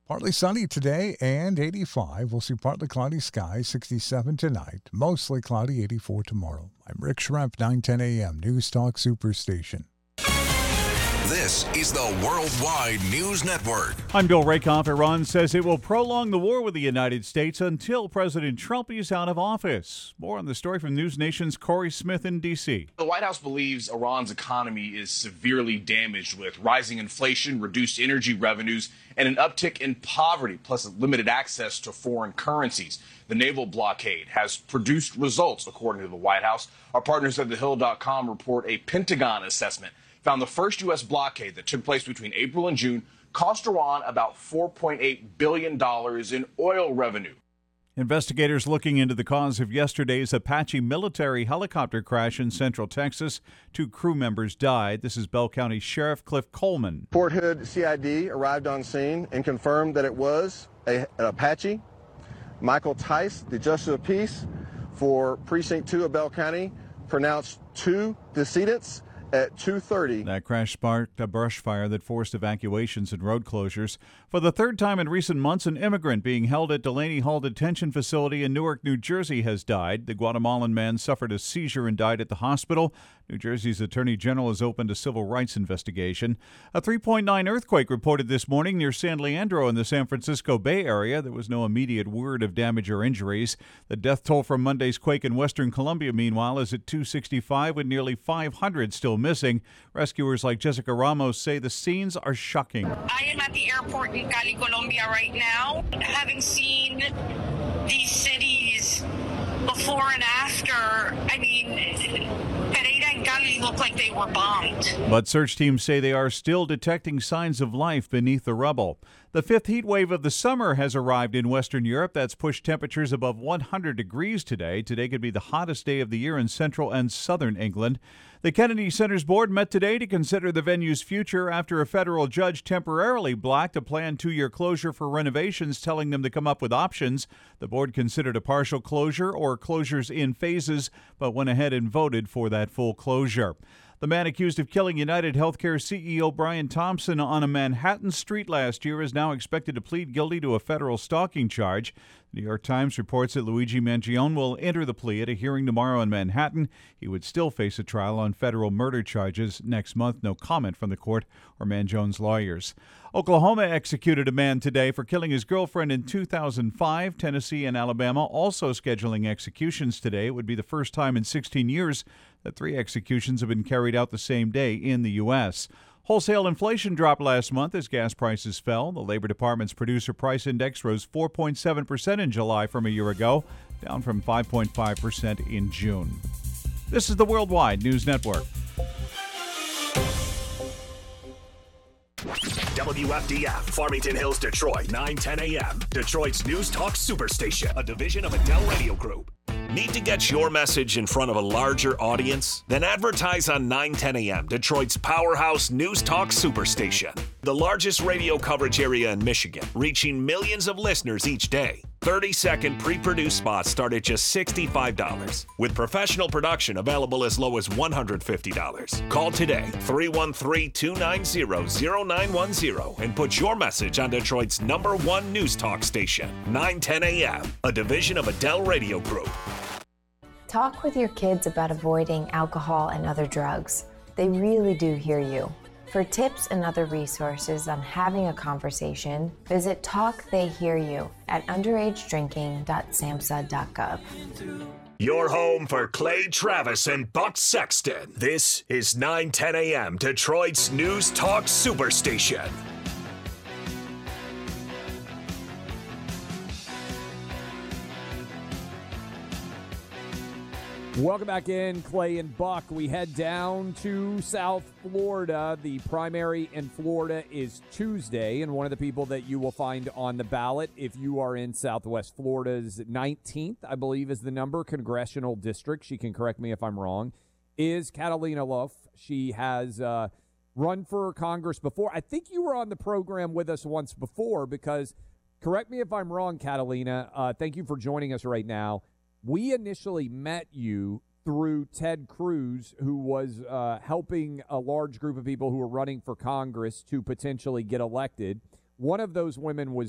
Partly sunny today and 85. We'll see partly cloudy skies, 67 tonight. Mostly cloudy, 84 tomorrow. I'm Rick Schrempf, 910 a.m. News Talk Superstation. This is the Worldwide News Network. I'm Bill Rakoff. Iran says it will prolong the war with the United States until President Trump is out of office. More on the story from News Nation's Corey Smith in D.C. The White House believes Iran's economy is severely damaged with rising inflation, reduced energy revenues, and an uptick in poverty, plus limited access to foreign currencies. The naval blockade has produced results, according to the White House. Our partners at TheHill.com report a Pentagon assessment found the first U.S. blockade that took place between April and June cost Iran about $4.8 billion in oil revenue. Investigators looking into the cause of yesterday's Apache military helicopter crash in central Texas. 2 crew members died. This is Bell County Sheriff Cliff Coleman. Fort Hood CID arrived on scene and confirmed that it was an Apache. Michael Tice, the Justice of Peace for Precinct 2 of Bell County, pronounced 2 decedents at 2:30. That crash sparked a brush fire that forced evacuations and road closures. For the third time in recent months, an immigrant being held at Delaney Hall Detention Facility in Newark, New Jersey has died. The Guatemalan man suffered a seizure and died at the hospital. New Jersey's Attorney General has opened a civil rights investigation. A 3.9 earthquake reported this morning near San Leandro in the San Francisco Bay Area. There was no immediate word of damage or injuries. The death toll from Monday's quake in western Colombia, meanwhile, is at 265 with nearly 500 still missing. Rescuers like Jessica Ramos say the scenes are shocking. I am at the airport in Cali, Colombia right now. Having seen these cities before and after, I mean, Pereira and Cali look like they were bombed. But search teams say they are still detecting signs of life beneath the rubble. The 5th heat wave of the summer has arrived in Western Europe. That's pushed temperatures above 100 degrees today. Today could be the hottest day of the year in central and southern England. The Kennedy Center's board met today to consider the venue's future after a federal judge temporarily blocked a planned 2-year closure for renovations, telling them to come up with options. The board considered a partial closure or closures in phases, but went ahead and voted for that full closure. The man accused of killing United Healthcare CEO Brian Thompson on a Manhattan street last year is now expected to plead guilty to a federal stalking charge. The New York Times reports that Luigi Mangione will enter the plea at a hearing tomorrow in Manhattan. He would still face a trial on federal murder charges next month. No comment from the court or Mangione's lawyers. Oklahoma executed a man today for killing his girlfriend in 2005. Tennessee and Alabama also scheduling executions today. It would be the first time in 16 years that 3 executions have been carried out the same day in the U.S. Wholesale inflation dropped last month as gas prices fell. The Labor Department's Producer Price Index rose 4.7% in July from a year ago, down from 5.5% in June. This is the Worldwide News Network. WFDF, Farmington Hills, Detroit, 910 a.m. Detroit's News Talk Superstation, a division of Adele Radio Group. Need to get your message in front of a larger audience? Then advertise on 910 a.m., Detroit's powerhouse News Talk Superstation. The largest radio coverage area in Michigan, reaching millions of listeners each day. 30-second pre-produced spots start at just $65, with professional production available as low as $150. Call today, 313-290-0910, and put your message on Detroit's #1 news talk station, 910 a.m., a division of Adele Radio Group. Talk with your kids about avoiding alcohol and other drugs. They really do hear you. For tips and other resources on having a conversation, visit Talk They Hear You at underagedrinking.samhsa.gov. Your home for Clay Travis and Buck Sexton. This is 910 a.m. Detroit's News Talk Superstation. Welcome back in, Clay and Buck. We head down to South Florida. The primary in Florida is Tuesday, and one of the people that you will find on the ballot, if you are in Southwest Florida's 19th, I believe is the number, congressional district, she can correct me if I'm wrong, is Catalina Loaf. She has run for Congress before. I think you were on the program with us once before because, correct me if I'm wrong, Catalina, thank you for joining us right now. We initially met you through Ted Cruz, who was helping a large group of people who were running for Congress to potentially get elected. One of those women was